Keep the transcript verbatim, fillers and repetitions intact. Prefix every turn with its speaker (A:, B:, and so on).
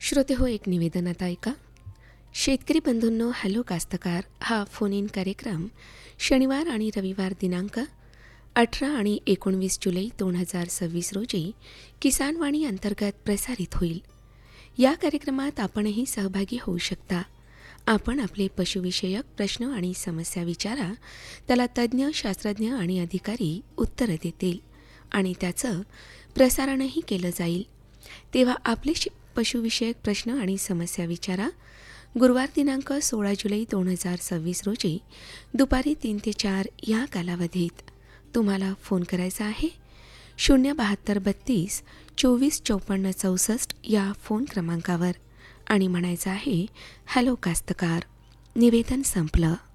A: श्रोते हो, एक निवेदन आता ऐका. शेतकरी बंधूंनो, हॅलो कास्तकार हा फोन इन कार्यक्रम शनिवार आणि रविवार दिनांक अठरा आणि एकोणवीस जुलै दोन हजार सव्वीस रोजी किसानवाणी अंतर्गत प्रसारित होईल. या कार्यक्रमात आपणही सहभागी होऊ शकता. आपण आपले पशुविषयक प्रश्न आणि समस्या विचारा, त्याला तज्ज्ञ, शास्त्रज्ञ आणि अधिकारी उत्तरं देतील आणि त्याचं प्रसारणही केलं जाईल. तेव्हा आपले शि पशुविषयक प्रश्न आणि समस्या विचारा. गुरुवार दिनांक सोळा जुलै दोन हजार सव्वीस रोजी दुपारी तीन ते चार या कालावधीत तुम्हाला फोन करायचा आहे. शून्य बहात्तर बत्तीस चोवीस चौपन्न चौसष्ट या फोन क्रमांकावर आणि म्हणायचं आहे, हॅलो कास्तकार. निवेदन संपलं.